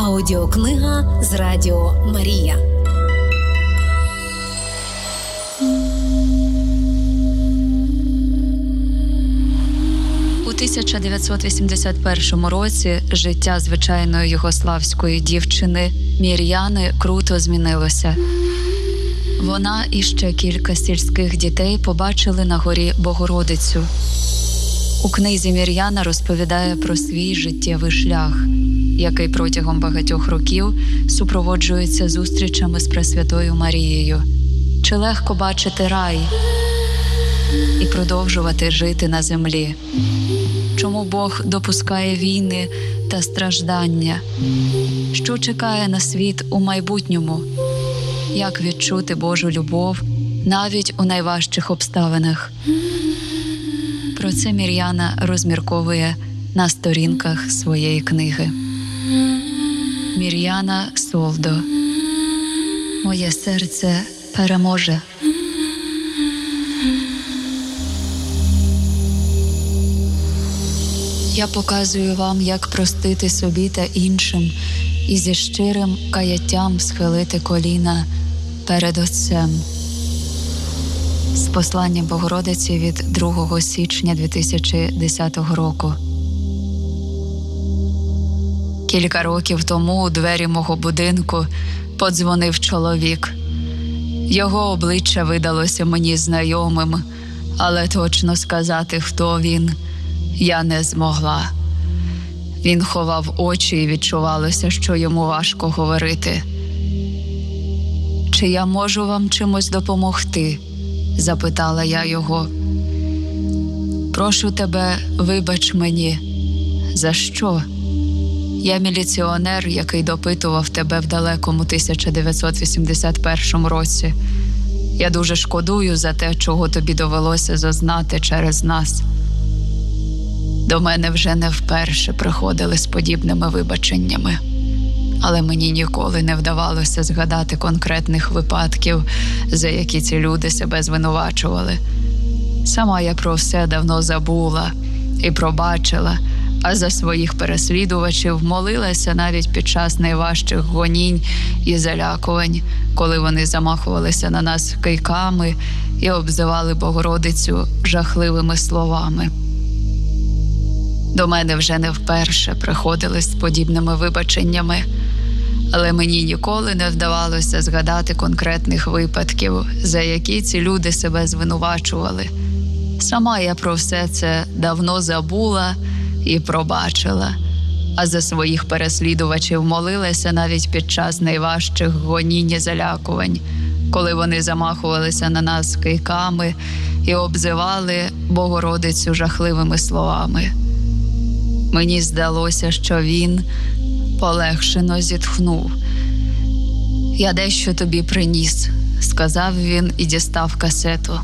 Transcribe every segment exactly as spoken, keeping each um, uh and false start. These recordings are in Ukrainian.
Аудіокнига з Радіо Марія. У тисяча дев'ятсот вісімдесят першому році життя звичайної югославської дівчини Мір'яни круто змінилося. Вона і ще кілька сільських дітей побачили на горі Богородицю. У книзі Мір'яна розповідає про свій життєвий шлях, який протягом багатьох років супроводжується зустрічами з Пресвятою Марією. Чи легко бачити рай і продовжувати жити на землі? Чому Бог допускає війни та страждання? Що чекає на світ у майбутньому? Як відчути Божу любов навіть у найважчих обставинах? Про це Мір'яна розмірковує на сторінках своєї книги. Мір'яна Солдо. Моє серце переможе. Я показую вам, як простити собі та іншим і зі щирим каяттям схилити коліна перед Отцем. З послання Богородиці від другого січня дві тисячі десятого року. Кілька років тому у двері мого будинку подзвонив чоловік. Його обличчя видалося мені знайомим, але точно сказати, хто він, я не змогла. Він ховав очі і відчувалося, що йому важко говорити. «Чи я можу вам чимось допомогти?» – запитала я його. «Прошу тебе, вибач мені». «За що?» «Я міліціонер, який допитував тебе в далекому тисяча дев'ятсот вісімдесят першому році. Я дуже шкодую за те, чого тобі довелося зазнати через нас». До мене вже не вперше приходили з подібними вибаченнями. Але мені ніколи не вдавалося згадати конкретних випадків, за які ці люди себе звинувачували. Сама я про все давно забула і пробачила, а за своїх переслідувачів молилася навіть під час найважчих гонінь і залякувань, коли вони замахувалися на нас кийками і обзивали Богородицю жахливими словами. До мене вже не вперше приходили з подібними вибаченнями, але мені ніколи не вдавалося згадати конкретних випадків, за які ці люди себе звинувачували. Сама я про все це давно забула і пробачила, а за своїх переслідувачів молилася навіть під час найважчих гонінь і залякувань, коли вони замахувалися на нас кийками і обзивали Богородицю жахливими словами. Мені здалося, що він полегшено зітхнув. «Я дещо тобі приніс», – сказав він і дістав касету.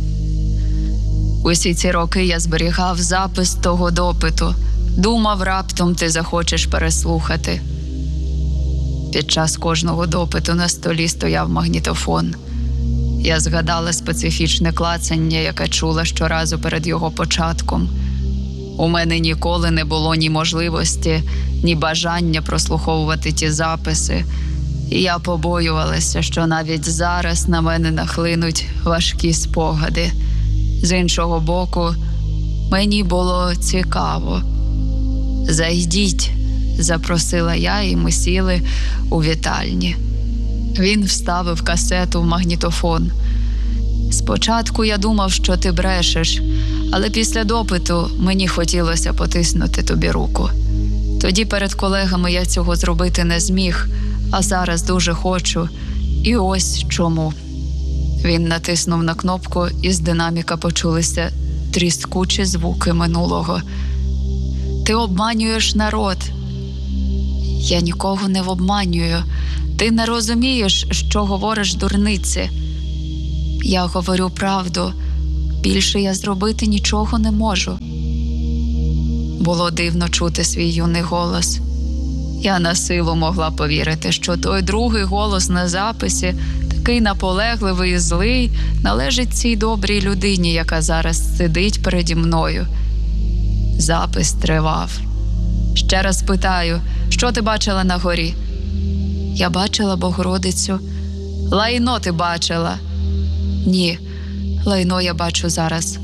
Усі ці роки я зберігав запис того допиту. Думав, раптом ти захочеш переслухати. Під час кожного допиту на столі стояв магнітофон. Я згадала специфічне клацання, яке чула щоразу перед його початком. У мене ніколи не було ні можливості, ні бажання прослуховувати ті записи. І я побоювалася, що навіть зараз на мене нахлинуть важкі спогади. З іншого боку, мені було цікаво. «Зайдіть», – запросила я, і ми сіли у вітальні. Він вставив касету в магнітофон. «Спочатку я думав, що ти брешеш, але після допиту мені хотілося потиснути тобі руку. Тоді перед колегами я цього зробити не зміг, а зараз дуже хочу. І ось чому». Він натиснув на кнопку, і з динаміка почулися тріскучі звуки минулого. «Ти обманюєш народ». «Я нікого не обманюю. Ти не розумієш, що говориш дурниці». «Я говорю правду. Більше я зробити нічого не можу». Було дивно чути свій юний голос. Я на силу могла повірити, що той другий голос на записі, такий наполегливий і злий, належить цій добрій людині, яка зараз сидить переді мною. Запис тривав. «Ще раз питаю, що Що ти бачила на горі? Я бачила Богородицю. Лайно ти бачила? Ні, лайно я бачу зараз.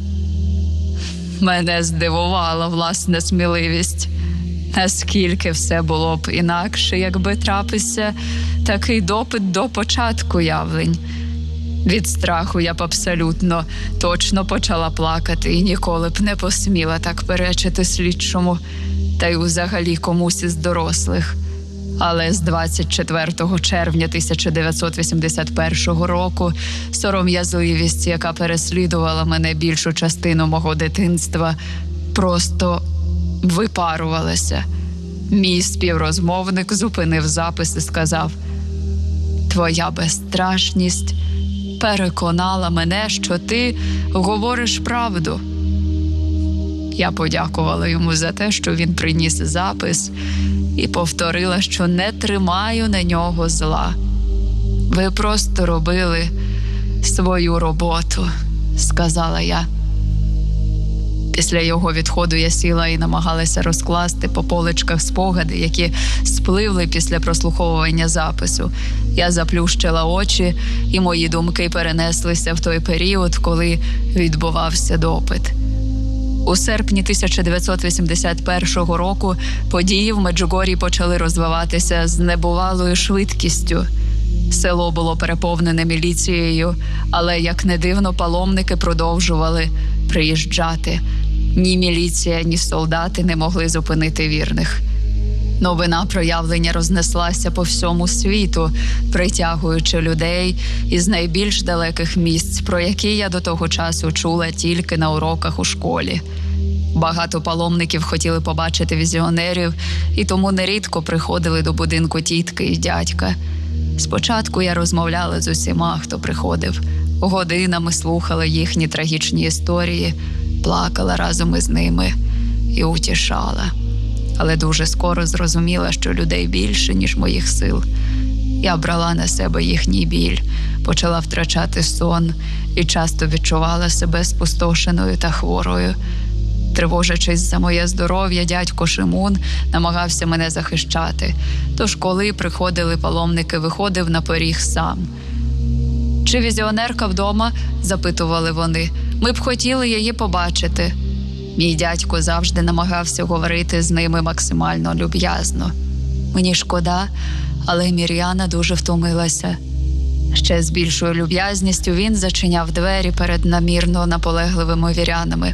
Мене здивувала власна сміливість. Наскільки все було б інакше, якби трапився такий допит до початку явлень. Від страху я б абсолютно точно почала плакати і ніколи б не посміла так перечити слідчому, та й взагалі комусь із дорослих. Але з двадцять четвертого червня тисяча дев'ятсот вісімдесят першого року сором'язливість, яка переслідувала мене більшу частину мого дитинства, просто випарувалася. Мій співрозмовник зупинив запис і сказав: «Твоя безстрашність переконала мене, що ти говориш правду». Я подякувала йому за те, що він приніс запис, і повторила, що не тримаю на нього зла. «Ви просто робили свою роботу», – сказала я. Після його відходу я сіла і намагалася розкласти по поличках спогади, які спливли після прослуховування запису. Я заплющила очі, і мої думки перенеслися в той період, коли відбувався допит. У серпні тисяча дев'ятсот вісімдесят першого року події в Меджугорі почали розвиватися з небувалою швидкістю. Село було переповнене міліцією, але, як не дивно, паломники продовжували приїжджати. Ні міліція, ні солдати не могли зупинити вірних. Новина про явлення рознеслася по всьому світу, притягуючи людей із найбільш далеких місць, про які я до того часу чула тільки на уроках у школі. Багато паломників хотіли побачити візіонерів, і тому нерідко приходили до будинку тітки і дядька. Спочатку я розмовляла з усіма, хто приходив. Годинами слухала їхні трагічні історії, плакала разом із ними і утішала. Але дуже скоро зрозуміла, що людей більше, ніж моїх сил. Я брала на себе їхній біль, почала втрачати сон і часто відчувала себе спустошеною та хворою. Тривожачись за моє здоров'я, дядько Шимун намагався мене захищати. Тож, коли приходили паломники, виходив на поріг сам. «Чи візіонерка вдома?» – запитували вони. «Ми б хотіли її побачити». Мій дядько завжди намагався говорити з ними максимально люб'язно. Мені шкода, але Мір'яна дуже втомилася. Ще з більшою люб'язністю він зачиняв двері перед намірно наполегливими вірянами.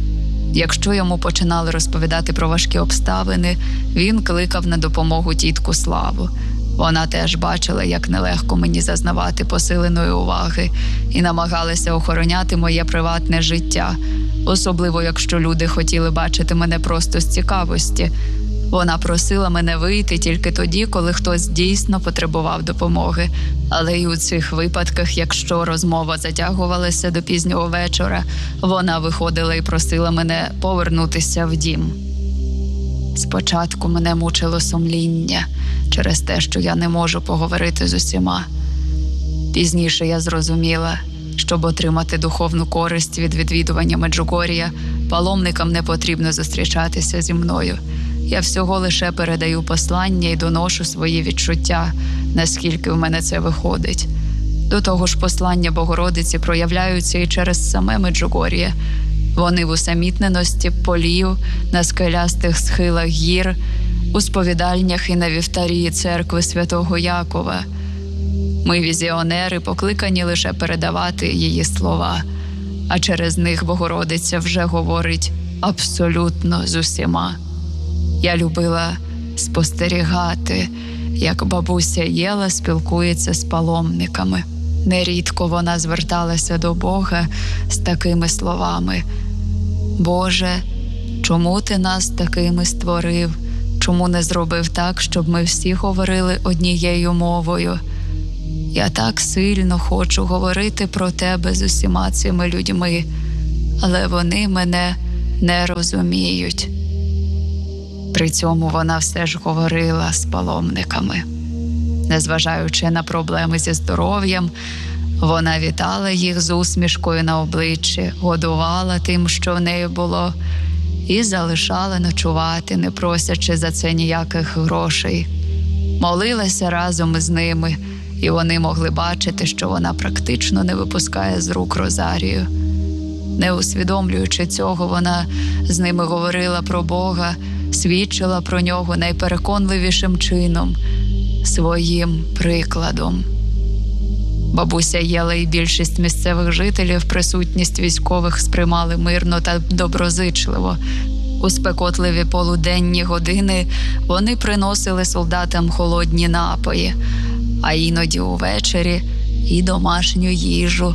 Якщо йому починали розповідати про важкі обставини, він кликав на допомогу тітку Славу. Вона теж бачила, як нелегко мені зазнавати посиленої уваги, і намагалася охороняти моє приватне життя, особливо якщо люди хотіли бачити мене просто з цікавості. Вона просила мене вийти тільки тоді, коли хтось дійсно потребував допомоги. Але й у цих випадках, якщо розмова затягувалася до пізнього вечора, вона виходила і просила мене повернутися в дім. Спочатку мене мучило сумління через те, що я не можу поговорити з усіма. Пізніше я зрозуміла, щоб отримати духовну користь від відвідування Меджугор'я, паломникам не потрібно зустрічатися зі мною. Я всього лише передаю послання і доношу свої відчуття, наскільки в мене це виходить. До того ж, послання Богородиці проявляються і через саме Меджугор'я. Вони в усамітненості полів, на скелястих схилах гір, у сповідальнях і на вівтарі церкви Святого Якова. Ми, візіонери, покликані лише передавати її слова, а через них Богородиця вже говорить абсолютно з усіма. Я любила спостерігати, як бабуся Єла спілкується з паломниками. Нерідко вона зверталася до Бога з такими словами: «Боже, чому ти нас такими створив? Чому не зробив так, щоб ми всі говорили однією мовою? Я так сильно хочу говорити про тебе з усіма цими людьми, але вони мене не розуміють». При цьому вона все ж говорила з паломниками. Незважаючи на проблеми зі здоров'ям, вона вітала їх з усмішкою на обличчі, годувала тим, що в неї було, і залишала ночувати, не просячи за це ніяких грошей. Молилася разом із ними, і вони могли бачити, що вона практично не випускає з рук розарію. Не усвідомлюючи цього, вона з ними говорила про Бога, свідчила про нього найпереконливішим чином, своїм прикладом. Бабуся Єла і більшість місцевих жителів присутність військових сприймали мирно та доброзичливо. У спекотливі полуденні години вони приносили солдатам холодні напої, а іноді увечері і домашню їжу.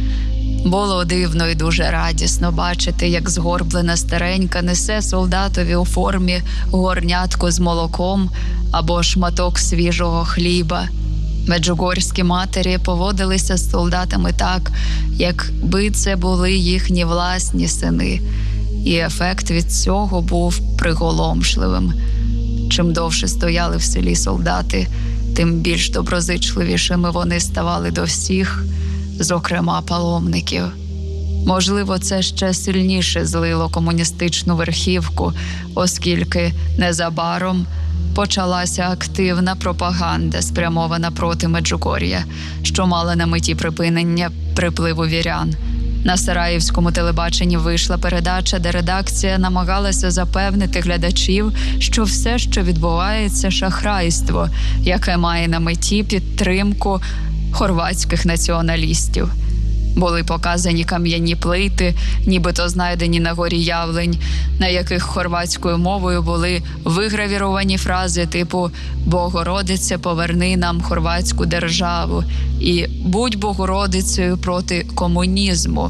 Було дивно і дуже радісно бачити, як згорблена старенька несе солдатові у формі горнятку з молоком або шматок свіжого хліба. Меджугорські матері поводилися з солдатами так, якби це були їхні власні сини, і ефект від цього був приголомшливим. Чим довше стояли в селі солдати, тим більш доброзичливішими вони ставали до всіх, зокрема паломників. Можливо, це ще сильніше злило комуністичну верхівку, оскільки незабаром почалася активна пропаганда, спрямована проти Меджугор'я, що мала на меті припинення припливу вірян. На сараївському телебаченні вийшла передача, де редакція намагалася запевнити глядачів, що все, що відбувається, шахрайство, яке має на меті підтримку хорватських націоналістів. Були показані кам'яні плити, нібито знайдені на горі Явлень, на яких хорватською мовою були вигравіровані фрази типу «Богородице, поверни нам хорватську державу» і «Будь Богородицею проти комунізму».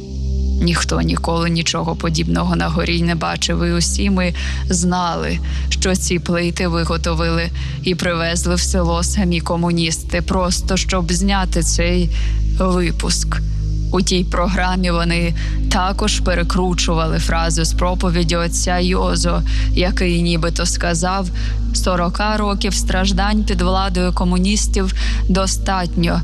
Ніхто ніколи нічого подібного на горі не бачив, і усі ми знали, що ці плити виготовили і привезли в село самі комуністи, просто щоб зняти цей випуск. У тій програмі вони також перекручували фразу з проповіді отця Йозо, який нібито сказав «сорок років страждань під владою комуністів достатньо».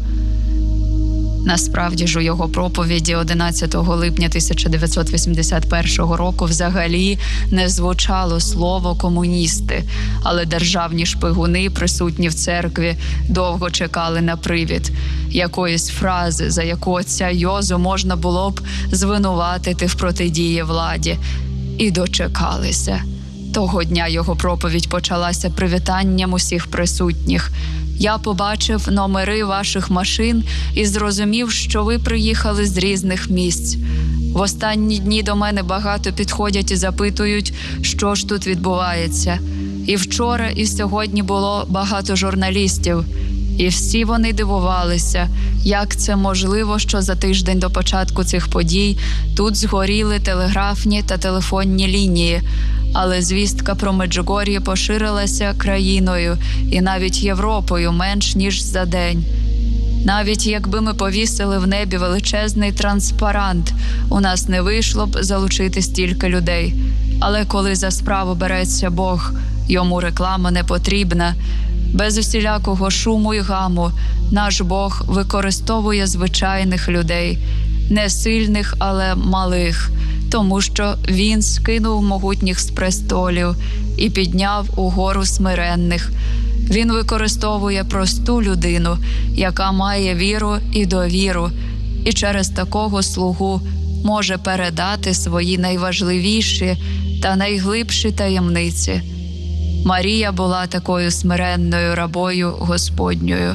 Насправді ж у його проповіді одинадцятого липня тисяча дев'ятсот вісімдесят першого року взагалі не звучало слово «комуністи», але державні шпигуни, присутні в церкві, довго чекали на привід якоїсь фрази, за яку отця Йозу можна було б звинуватити в протидії владі. І дочекалися. Того дня його проповідь почалася привітанням усіх присутніх. «Я побачив номери ваших машин і зрозумів, що ви приїхали з різних місць. В останні дні до мене багато підходять і запитують, що ж тут відбувається. І вчора, і сьогодні було багато журналістів. І всі вони дивувалися, як це можливо, що за тиждень до початку цих подій тут згоріли телеграфні та телефонні лінії. Але звістка про Меджугор'я поширилася країною і навіть Європою менш ніж за день. Навіть якби ми повісили в небі величезний транспарант, у нас не вийшло б залучити стільки людей. Але коли за справу береться Бог, йому реклама не потрібна. Без усілякого шуму і гаму наш Бог використовує звичайних людей, не сильних, але малих, тому що він скинув могутніх з престолів і підняв угору смиренних. Він використовує просту людину, яка має віру і довіру, і через такого слугу може передати свої найважливіші та найглибші таємниці. Марія була такою смиренною рабою Господньою.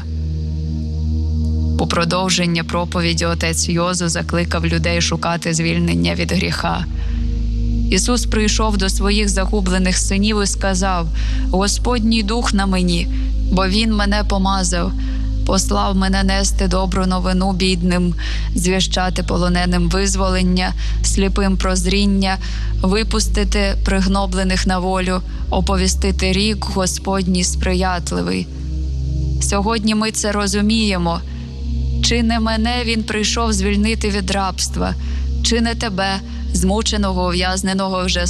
У продовження проповіді отець Йозу закликав людей шукати звільнення від гріха. Ісус прийшов до своїх загублених синів і сказав: «Господній Дух на мені, бо Він мене помазав, послав мене нести добру новину бідним, звіщати полоненим визволення, сліпим прозріння, випустити пригноблених на волю, оповістити рік Господній сприятливий». Сьогодні ми це розуміємо. Чи не мене Він прийшов звільнити від рабства? Чи не тебе, змученого, ув'язненого вже